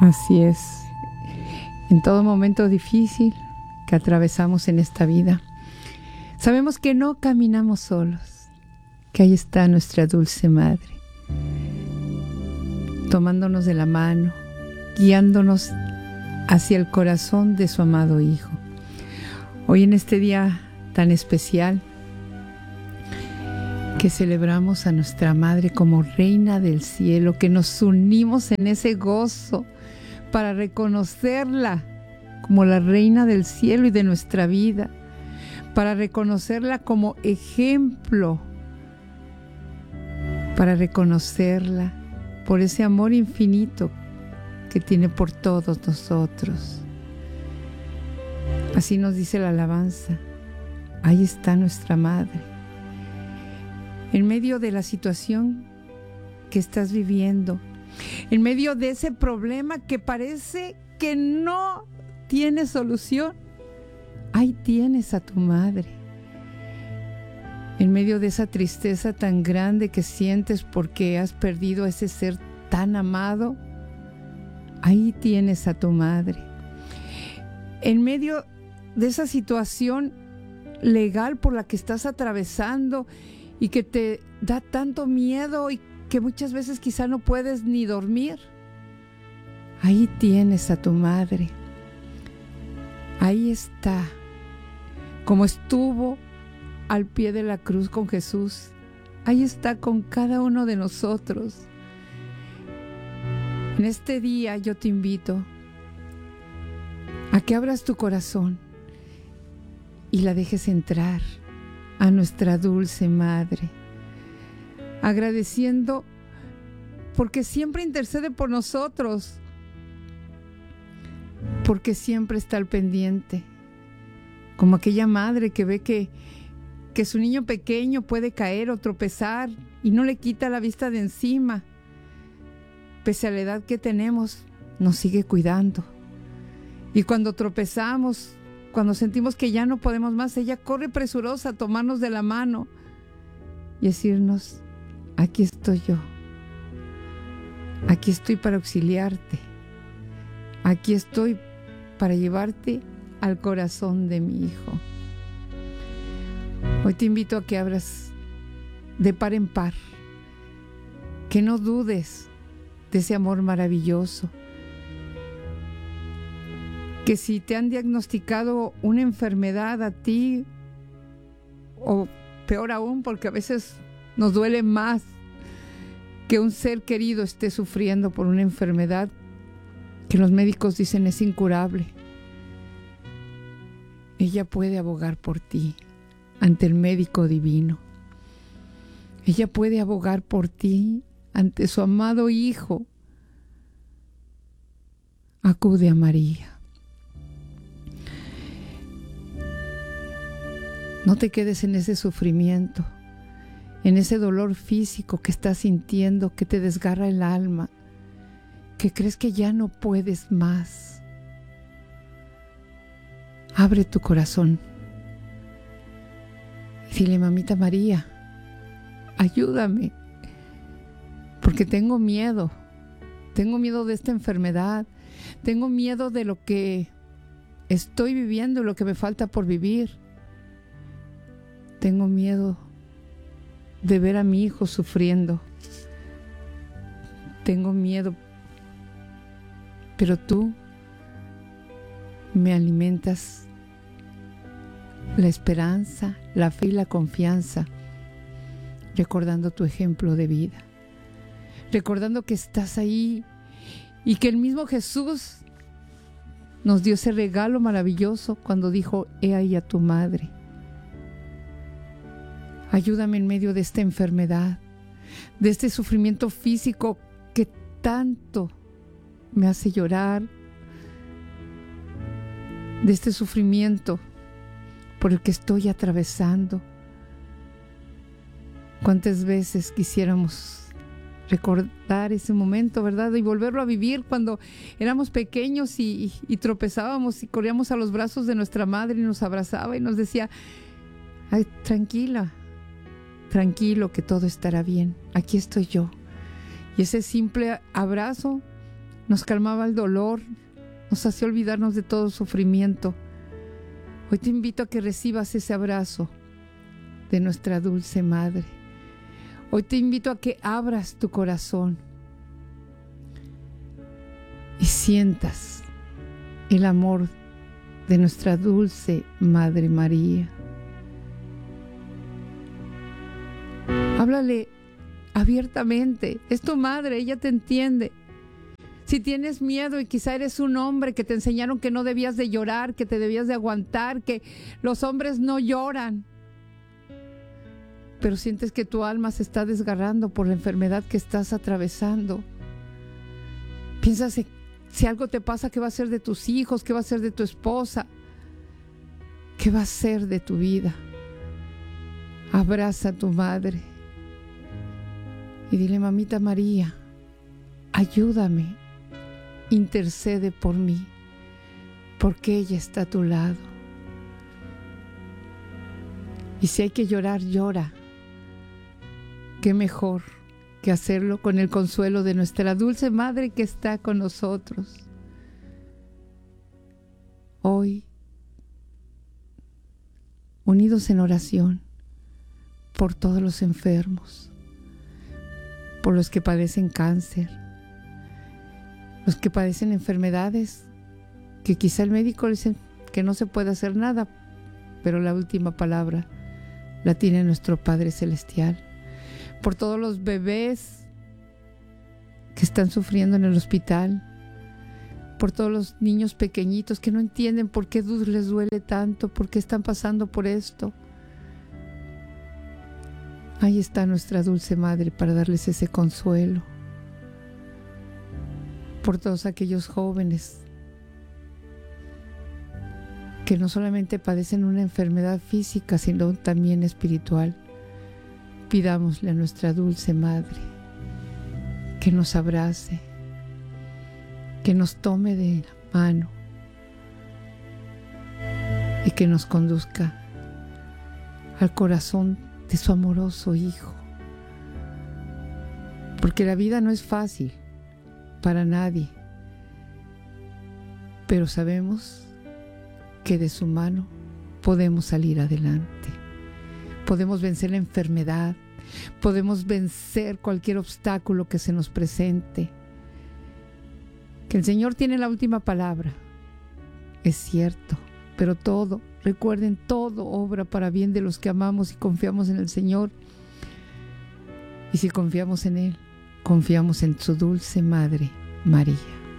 Así es. En todo momento difícil que atravesamos en esta vida, sabemos que no caminamos solos, que ahí está nuestra dulce madre, tomándonos de la mano, guiándonos hacia el corazón de su amado Hijo. Hoy en este día tan especial, que celebramos a nuestra Madre como Reina del Cielo, que nos unimos en ese gozo para reconocerla como la Reina del Cielo y de nuestra vida, para reconocerla como ejemplo, para reconocerla por ese amor infinito que tiene por todos nosotros. Así nos dice la alabanza, ahí está nuestra Madre. En medio de la situación que estás viviendo, en medio de ese problema que parece que no tiene solución, ahí tienes a tu Madre. En medio de esa tristeza tan grande que sientes porque has perdido a ese ser tan amado, ahí tienes a tu Madre. En medio de esa situación legal por la que estás atravesando y que te da tanto miedo y que muchas veces quizá no puedes ni dormir, ahí tienes a tu Madre. Ahí está, como estuvo al pie de la cruz con Jesús, ahí está con cada uno de nosotros. En este día yo te invito a que abras tu corazón y la dejes entrar a nuestra dulce Madre, agradeciendo porque siempre intercede por nosotros, porque siempre está al pendiente, como aquella madre que ve que su niño pequeño puede caer o tropezar y no le quita la vista de encima. Pese a la edad que tenemos, nos sigue cuidando. Y cuando tropezamos, cuando sentimos que ya no podemos más, ella corre presurosa a tomarnos de la mano y decirnos, aquí estoy yo, aquí estoy para auxiliarte, aquí estoy para llevarte al corazón de mi Hijo. Hoy te invito a que abras de par en par, que no dudes de ese amor maravilloso, que si te han diagnosticado una enfermedad a ti, o peor aún, porque a veces nos duele más que un ser querido esté sufriendo por una enfermedad que los médicos dicen es incurable, ella puede abogar por ti ante el médico divino. Ella puede abogar por ti ante su amado Hijo. Acude a María. No te quedes en ese sufrimiento, en ese dolor físico que estás sintiendo, que te desgarra el alma, que crees que ya no puedes más. Abre tu corazón. Dile, mamita María, ayúdame, porque tengo miedo de esta enfermedad, tengo miedo de lo que estoy viviendo, lo que me falta por vivir. Tengo miedo de ver a mi hijo sufriendo. Tengo miedo, pero tú me alimentas la esperanza, la fe y la confianza, recordando tu ejemplo de vida, recordando que estás ahí y que el mismo Jesús nos dio ese regalo maravilloso cuando dijo, he ahí a tu Madre. Ayúdame en medio de esta enfermedad, de este sufrimiento físico que tanto me hace llorar, de este sufrimiento por el que estoy atravesando. ¿Cuántas veces quisiéramos recordar ese momento, verdad? Y volverlo a vivir cuando éramos pequeños y tropezábamos y corríamos a los brazos de nuestra madre y nos abrazaba y nos decía, ay, tranquila, tranquilo, que todo estará bien, aquí estoy yo. Y ese simple abrazo nos calmaba el dolor, nos hacía olvidarnos de todo sufrimiento. Hoy te invito a que recibas ese abrazo de nuestra dulce madre. Hoy te invito a que abras tu corazón y sientas el amor de nuestra dulce Madre María. Háblale abiertamente, es tu madre, ella te entiende. Si tienes miedo y quizá eres un hombre que te enseñaron que no debías de llorar, que te debías de aguantar, que los hombres no lloran, pero sientes que tu alma se está desgarrando por la enfermedad que estás atravesando. Piensas si algo te pasa, ¿qué va a ser de tus hijos? ¿Qué va a ser de tu esposa? ¿Qué va a ser de tu vida? Abraza a tu madre y dile: mamita María, ayúdame, intercede por mí, porque ella está a tu lado. Y si hay que llorar, llora. Qué mejor que hacerlo con el consuelo de nuestra dulce madre que está con nosotros. Hoy, unidos en oración por todos los enfermos, por los que padecen cáncer, los que padecen enfermedades que quizá el médico le dice que no se puede hacer nada, pero la última palabra la tiene nuestro Padre Celestial. Por todos los bebés que están sufriendo en el hospital, por todos los niños pequeñitos que no entienden por qué les duele tanto, por qué están pasando por esto. Ahí está nuestra dulce madre para darles ese consuelo. Por todos aquellos jóvenes que no solamente padecen una enfermedad física, sino también espiritual. Pidámosle a nuestra dulce madre que nos abrace, que nos tome de la mano y que nos conduzca al corazón de su amoroso Hijo. Porque la vida no es fácil para nadie, pero sabemos que de su mano podemos salir adelante. Podemos vencer la enfermedad, podemos vencer cualquier obstáculo que se nos presente. Que el Señor tiene la última palabra, es cierto, pero todo, recuerden, todo obra para bien de los que amamos y confiamos en el Señor. Y si confiamos en Él, confiamos en su dulce Madre María.